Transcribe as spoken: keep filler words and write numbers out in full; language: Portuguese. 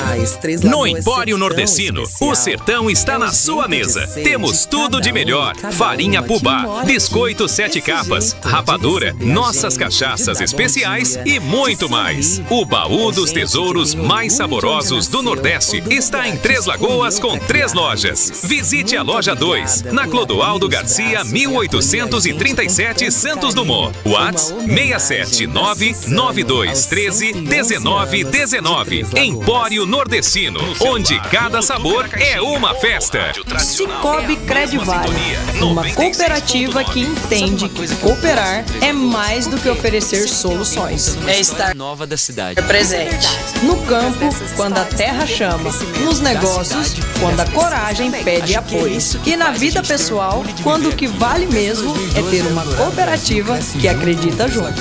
No Empório Nordestino, o sertão está na sua mesa. Temos tudo de melhor: farinha Pubá, biscoito sete capas, rapadura, nossas cachaças especiais e muito mais. O baú dos tesouros mais saborosos do Nordeste está em Três Lagoas com três lojas. Visite a loja dois, na Clodoaldo Garcia, mil oitocentos e trinta e sete, Santos Dumont. WhatsApp seis sete nove nove dois um três um nove um nove. Empório Nordestino, onde cada sabor é uma festa. Cicobi Credivale, uma cooperativa que entende que cooperar é mais do que oferecer soluções. É estar nova da cidade. É presente. No campo, quando a terra chama. Nos negócios, quando a coragem pede apoio. E na vida pessoal, quando o que vale mesmo é ter uma cooperativa que acredita junto.